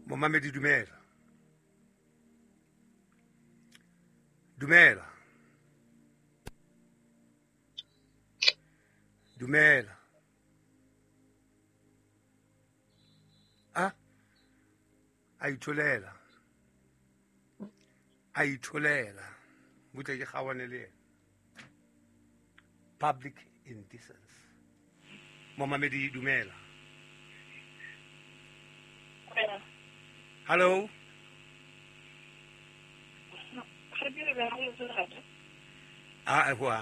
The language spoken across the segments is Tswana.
Momamedi dumela. Dumela. Dumela. A itholela. Butla ke gawane le yena. Public indecency. Momamedi dumela. Hello. Wa.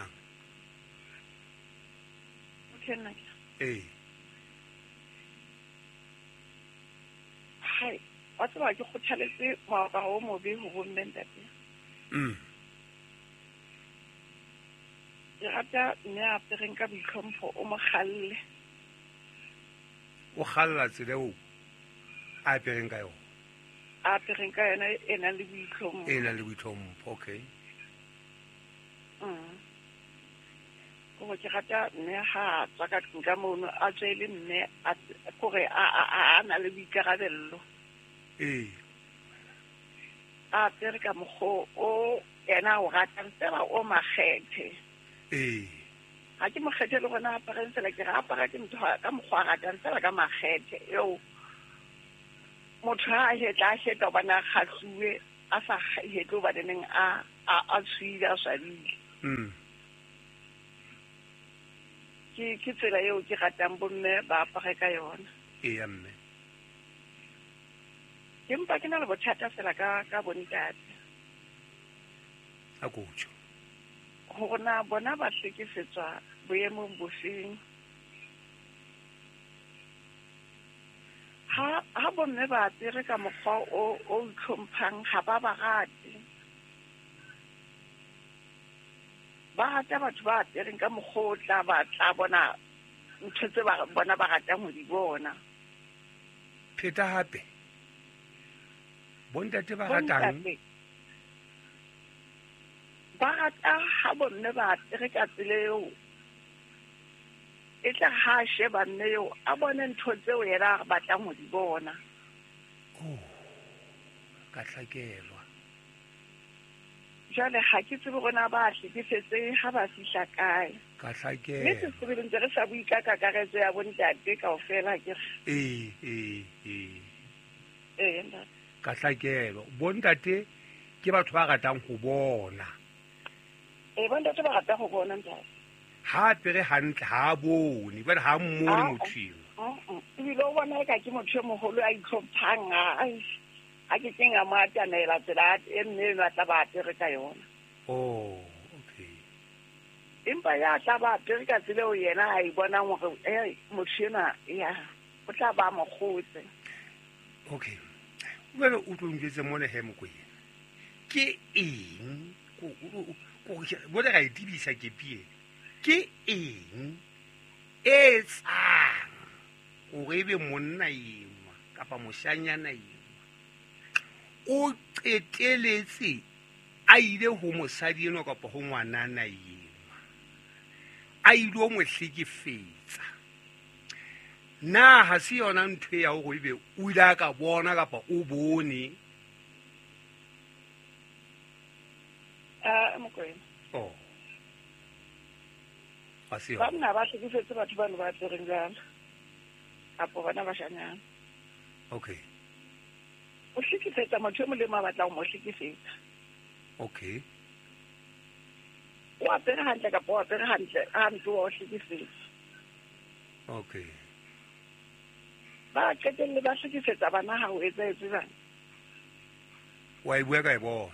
Eh. Hai, wa tseba ke kgothaletse moaparo o mobe ho bomme ntate. Ke rata mme a apereng ka boitlhompho o mo kgalle. O khalla tseleo a apereng ka yona. A apereng ka yona e nang le boitlhompho. E nang le boitlhompho, okay. Go ke rata mme ha tswa ka tlung ka mono a tswele mme a gore a na le boikarabello. A apere ka mokgo o ena o ratang fela o makgethe. Ha ke mokgethe le gona apareng fela ke ra apara ke motho ka mokgwa a ratang fela ka makgethe eo motho a hetla bana khatsuwe a sa hetlo ba deneng a tshwile a swabile. Ke tsela eo ke ratang bomme ba apare ka yona. Mme. Empa ke na le bothata fela ka bontate. A kutjo. Hona bona ba hlekefetswa boemong bofeng. Ha bomme ba apere ka mokgwa o itlhomphang ha ba rate. Ba rata batho ba apereng ka mokgwa o tla bona ntho tse bona ba ratang ho di bona. Pheta hape. Bontate ba ratang. Ba rata ha bomme ba apere ka tsela eo e tla ha sheba mme eo a bone ntho tseo yena a batlang ho di bona. Ka hlakelwa. Jale ha ke tsebe gona ba hlekefetse ha ba fihla kae. Ka hlakelwa. Mme se tsebe ntse re sa bui ka kakaretso ya bontate kaofela ke. Nda. Ka hlakelwa. Bontate ke batho ba ratang ho bona. Bontate ba rata ho bona ntate. Ha apere hantle ha bone ba ha mmone mothimo. Ebile o bona ka ke motho moholo a itlhomphang a ke kenga matanela tsela e mme ba tla ba apere ka yona. Okay. Empa ya tla ba apere ka tsela o yena a ibona gore motho ena o tla ba mogotse. Okay. Well, o tlongetse mone he mokwena. Ke eng go bona ga itibisa ke pie. Ke eng e tsang o ebe monna yengwa kapa moshanyana yengwa o qeteletse a ile ho mosadi eno kapa ho ngwanana yengwa a ile o mo hlekefetsa na ha se yona ntho ya go ebe o ile ka bona kapa o bone mokwena. Banna ba hlekefetse batho ba le ba tsereng jalo kapo bana ba shanyana. Okay. O hlekefetsa motho e molemo a batlang mo hlekefetsa. Okay. O apere hantle kapo o apere hantle a ntse o hlekefetsa. Okay. Ba qetelle ba hlekefetsa bana ha o etsa bana. Wa bua ka bona.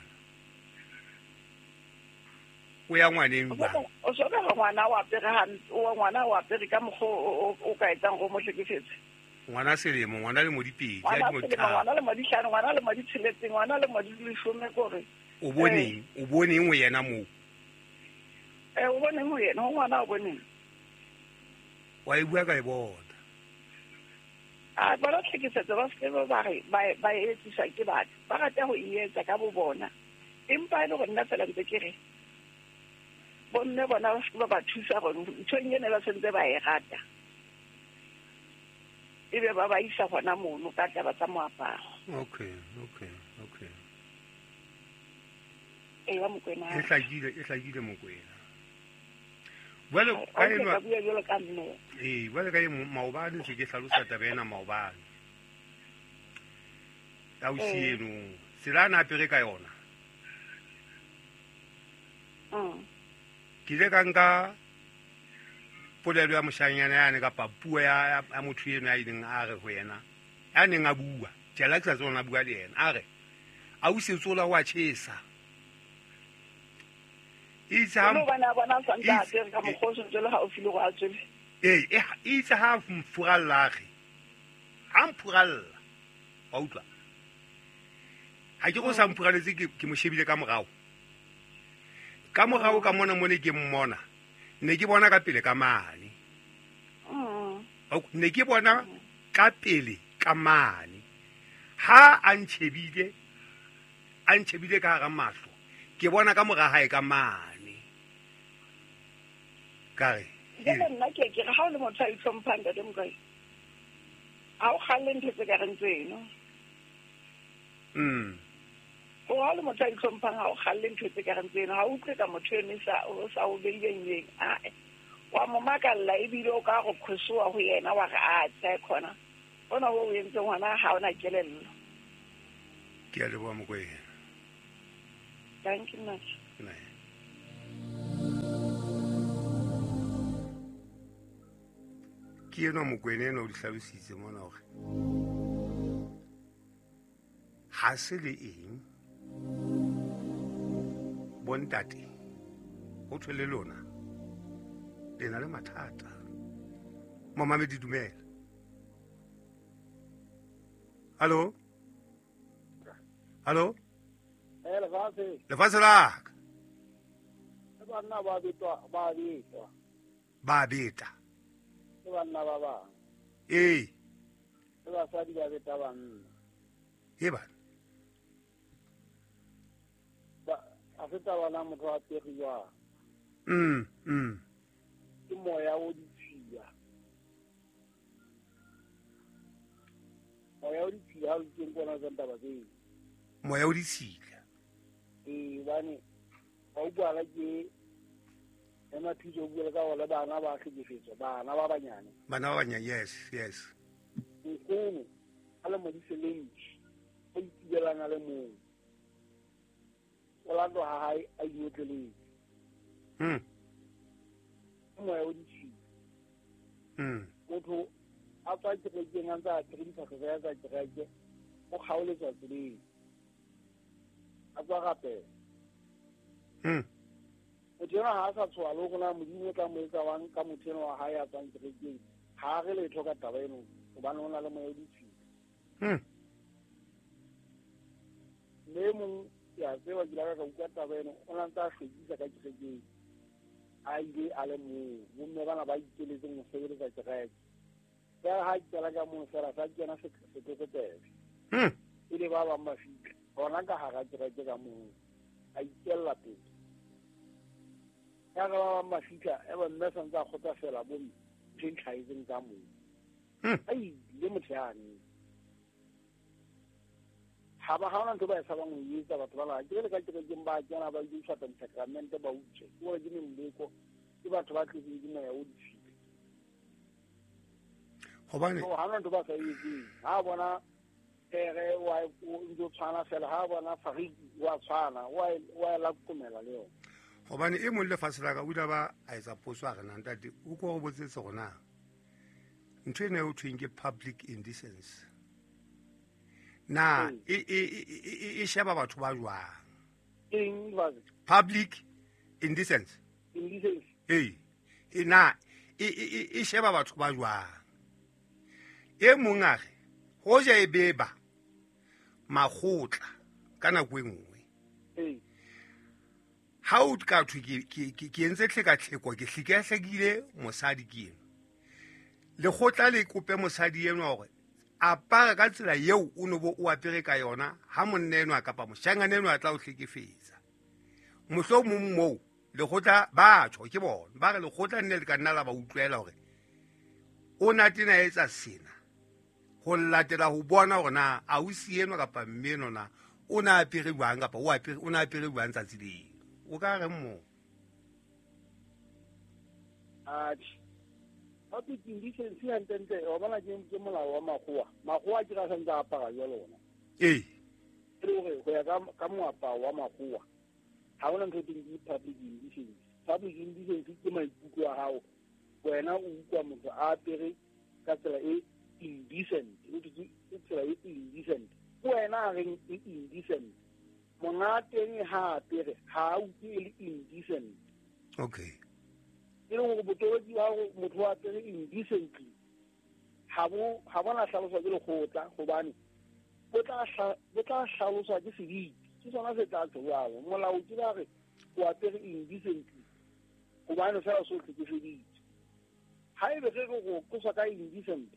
O ya ngwaneng ba. O soka ngwana wa apere hantle o ngwana wa apere ka mokgo o ka etsang go mo hlekefetsa. Ngwana selemo ngwana le mo dipedi ya di motho. Ngwana le mo dihlano ngwana le mo ditsheletseng ngwana le mo dileshome gore. O boneng o yena mo. O boneng o yena o ngwana o boneng. Wa bua ka bona. Ba la tlhekefetsa ba se ba etsisa ke batho ba rata go ietsa ka bo bona empa ile go nna fela ntse ke re bonne bona ba thusa go ntshwenya ne ba sentse ba e rata e be ba isa gona mono ka taba tsa moaparo. Okay. Wa Mokwena. E hlagile Mokwena. Well, ka enwa bua jalo ka nne. Well ka maobane se ke hlalosa tabena maobane. Ya o sieno, sela na apere ka yona. Ke le ka nka polelo ya moshanyana yane ka papuo ya motho eno ya ileng a re go yena a neng a bua tšela ke sa tsona a bua le yena a re a o setsola wa tšhesa itse ha mfurallage ha mphuralla wa utlwa ha ke go sa mphuralletse ke mo shebile ka morao ka mona mone ke mmona ne ke bona ka pele ka mane ne ke bona ka pele ka mane ha a ntshebile ka ga mahlo ke bona ka moga hae ka mane ka re nna ke ga o le motho a itlhomphang ka demkai a o galle ntho tse ka reng tseno o ga o le motho a itlhomphang ga o galle ntho tse ka reng tseno ga o utlwe ka motho ene sa o beileng ae wa mo makalla ebile o ka go kgosoa go yena wa ga a tsa khona bona o entse ngwana ha ona kelello ke a leboa Mokwena. Thank you much. Ke eno Mokwena eno o di hlalositse mona gore ha se le eng bontate go thwele lona le na le mathata Momamedi dumela. Hallo? Lefatshe la ka ba beta ee e bana a feta bana motho a pegiwa ke moya o ditshia ha o tseng kona tsa ntaba tseo moya o ditshila bane ga o bua ke ena thuso o bua ka gore bana ba hlekefetswa bana ba banyane yes nkgono a le modiselentši a itibelana le mong o lando ga gae a iotleletse moya o ditšhila motho a tswa kerekeng a ntse a tshege ditlhatlhogo ya tsa kereke o kgaoletswa tseleng a tswa gapela motho ena ga a sa tshoa le gona modimo ka moetsawang ka motho ena wa gae a tswang kerekeng ga a ge letho ka taba eno gobane o na le moya o ditšhila mme mong ya tseba ke laka ka utlwa taba eno o na ntse a hlwekisa ka kerekeng a ile a le moo bomme bana ba ikeletse mo sebeletsa kereke ya ha tsela ka mo fela sa kena sekeketele ile ba ba mafika bona ka ga kereke ka mo a ikella pele ya ga ba mafika e ba mme sa ntse a khotsa fela bo tlhaitseng ka mo ai le mothane ha ba hana ntho ba e sabang o yetsa batho ba la ke le ka kerekeng ba tsena ba di tshwata sacrament ba utse o re ke mmeko ke batho ba tletse di moya o di hobane o hana ntho ba sa yetsi ha bona tere wa o ntse tshwana fela ha bona fariki wa tshwana wa la kumela leo hobane e mo le fasela ka uda ba a etsa poso a rena ntate o go botsetse gona ntwe ne o thweng ke public indecency na e sheba batho ba jwang public indecency na e sheba batho ba jwang e mongare go ja e beba magotla ka nako e nngwe ha o ka thwe ke entse tlhekatlhekwa ke hlekegile mosadi ke eno legotla le kope mosadi eno gore apara ka tsela yeo o no bo o apere ka yona ha monna eno a kapa moshangane eno a tla o hlekefetsa mohlomong moo legotla ba tjho ke bona ba re legotla nne le ka nna la ba utlwela gore o na tena etsa sena go latela go bona gore na ausi eno kapa mme eno na o ne apere buang kapa o ne apere buang tsatsi leng o ka re mo ha ke indecency hantente o bona ke molao wa magoa ke ga santse a apara jalo ona ee go ya ka moaparo wa magoa ga ona ntho teng ke public indecency. Public indecency ke maikutlo a gago wena o utlwa motho a apere ka tsela e indecent e tsela e indecent wena a reng e indecent monga teng ha apere ha a utlwe e le indecent. okay e leng gore botoloki ba go motho wa apere indecently ga bona tlhaloswa ke lekgotla gobane bo tla tlhaloswa ke sediti ke sona se tla tsewago molao ke ba re o apere indecently gobane fela sotlhe ke sediti ga ebe ge go kosa ka indecency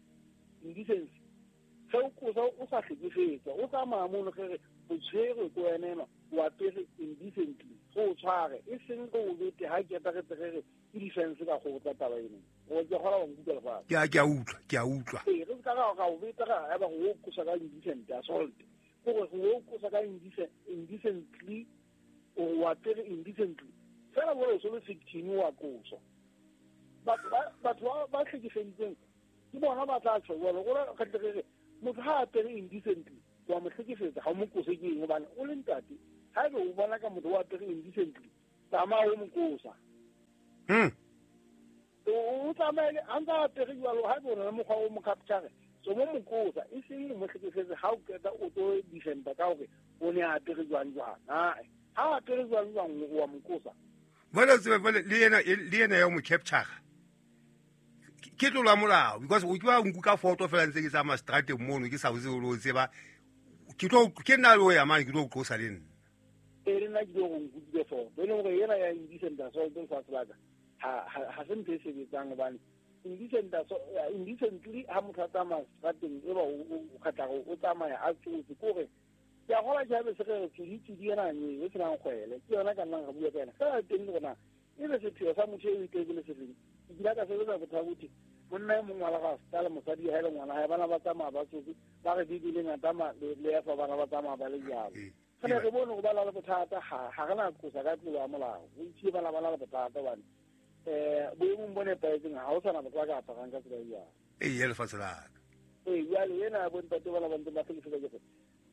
ge o kosa o sa tlhekefetsa o tsamaya mono gere o tshwerwe ko wenena o apere indecently go o tshware e seng go o bete ga ketegegere ke defense ka go tsa taba eno go ke gola wa nkutlwa lefatshe ke a utlwa ee re ka ga o betega eba go o kosa ka indecent assault gore go o kosa ka indecently o apere indecently fela bole so le 16 wa kosa batho ba tlhekefeditseng ke bona ba tla tshwela gore kgatlhegege motho ga apere indecently wa mo tlhekefetsa ga o mo kose ke eng gobane o le ntate ga ebe o bona ka motho o apere indecently tsamaya o mo kosa o tsamaele a ntse apere jalo ga ebe o na le mokgwa o mo capture so mo mokosa e seng mo tlhekefetse ga o keta o tlo defenda ka gore o ne a apere jwang ga a apere jwang wa mokosa vale le ena ya mo capture ke tlo la molao because o twa nku ka foto fela ntse ke tsa ma strateng mono ke sa botse o lo tseba ke nna lo ya mane ke tlo tlosa le nna e nna ke go nkutile foto e leng gore ena ya indecent assault sa tsaka ha se ntse se betsang bane indecently ha motho a tsamaya strateng e ba o kgatlago o tsamaya a tsotse kore ke a gola jabe se re tsedi ena nye e senang kgwele ke yona ka nnang ga bua ka ena fela teng le gona e be sepheo sa motho e o itekele sefeng ke dira ka sebetsa bothabuti monna e mongwe la ga stala mosadi ha ile ngwana ha bana ba tsamaya ba tsotse ba re bibile ngata le ya fa bana ba tsamaya ba le jalo fela re bone go ba la le bothata ga gana kosa ka tlolo ya molao o itse bana ba le bothata bane boemong bone paetseng ga o sana batho ba ka aparang ka tsela ya ye lefatshe la ka jale ena bontate bana ba ntse ba tlhekefetsa ke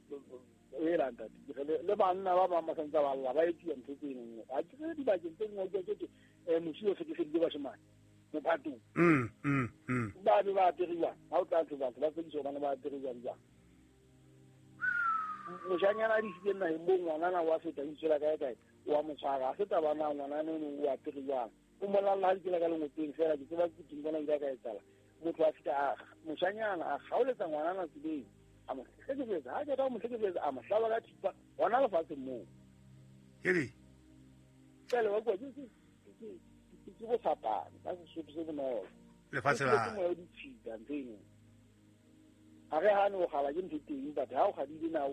le banna ba bangwe ba santse ba lla ba etsiwa ntho tse nngwe ga ke re dibakeng tse nngwe ke mosi o tlhekefedile bashemane mo patong ba be ba aperiwang ga o tla tlho batho ba tsediso bane ba aperiwang jang mošanyana a disitse nnageng bo ngwanana wa feta itsela kae wa motshwara a feta bana ngwanana eno o aperiwang o molala ga dikela ka lengoteng fela ke tseba kuting bona ila ka etsala motho a feta mošanyana a kgaoletsa ngwanana tseleng a mo tlhekefetsa ga keta go mo tlhekefetsa a mohlaba ka thipa gona lefatsheng moo fele wa kua ke bosapane ka sesotho se bonolo lefatshe la mo ya ditshita ntseng ga re gane o gala ke ntho teng but ga o gadile na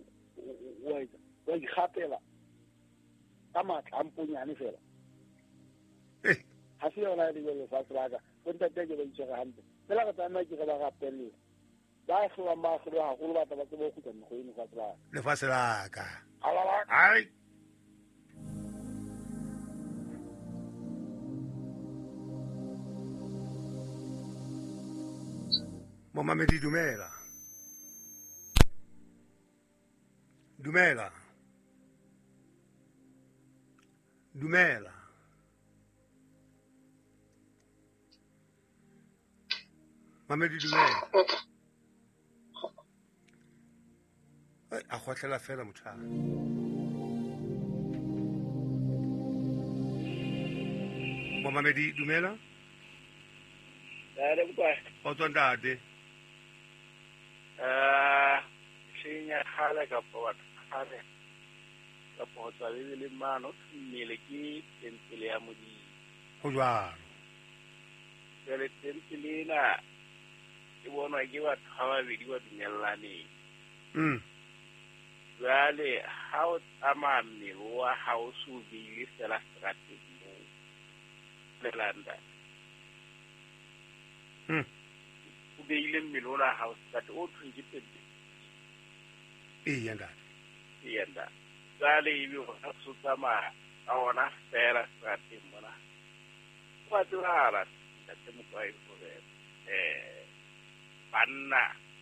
wa ikgapela ka maatla a mponyane fela ga se yona le lefatshe la ka bontate ke ba itshwere gantle fela ka tsamaya ke ge ba gapelela ba tlholang ba tlholo gagolo batla ba tseba go khutsa mekgo eno lefatshe la ka ai Momamedi dumela Mamedi dumela a gotlhela fela mothara Momamedi dumela o tswa ntate senya kgale kapo batho kgale kapo go tswa le mano mmele ke temple ya modimo go jwalo jale temple ena e bonwa ke batho ga babedi ba dumellaneng jale ga o tsamaya mmele wa ga o se o beile fela strateng mo lelanda o beile mmele o la hao sekate o thweng ke tente eya ntate eya ntate jwale ebe gona se o tsamaya ka ona fela sekateng mona o a tsebagala ntate Mokwai gore banna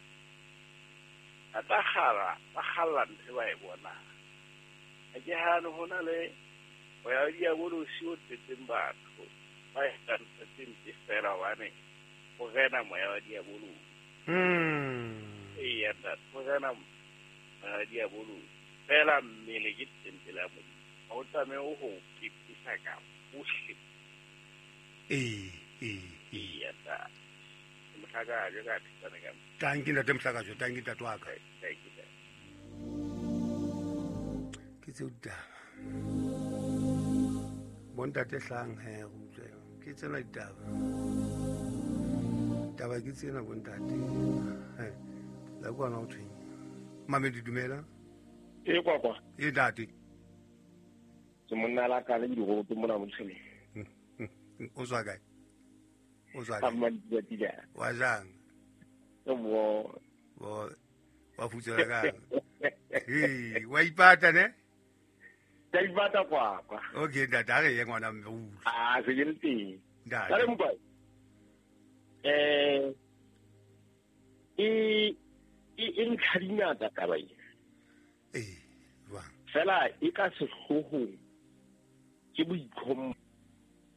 ba galla ntho e ba e bonang ga ke gane go na le go ya diabolosi o tletseng batho ba e kantsetente fela gobane go gena moya wa diabolosi eya ntate go gena moya wa diabolosi fela mmele ke tente la modimo ga o tsamaye o go pepisa ka botlhe eya ntate Mhlakajo ka thitsana ka tanki ntate Mhlakajo tanki tatu waka ke tseo ditaba bontate hlang he go utlwe ke tsena ditaba taba ke tsena bontate la kwana o tshwenya Mamedi dumela kwa e date se monna la ka le di go to mona motshele o tswa kae wa jang wa futsela ka wa ipata ne ipata kwa okay data re ye ngwana mme se ke le teng data le Mokwai e ntlhadingata taba e wa fela e ka sehlohong ke boitlhompho